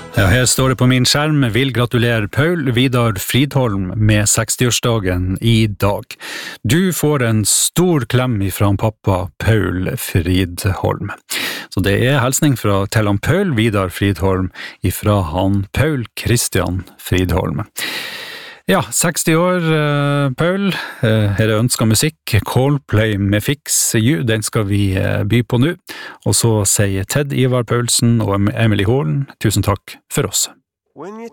Ja, her står det på min skjerm, vil gratulere Paul Vidar Fridholm med 60-årsdagen i dag. Du får en stor klem fra pappa Paul Fridholm. Så det er hilsning til han Paul Vidar Fridholm fra han Paul Christian Fridholm. Ja, 60 år, Paul. Her er ønsket musikk. Coldplay med Fix You, den skal vi by på nå. Og så sier Ted Ivar Paulsen og Emily Hålen, tusen takk for oss.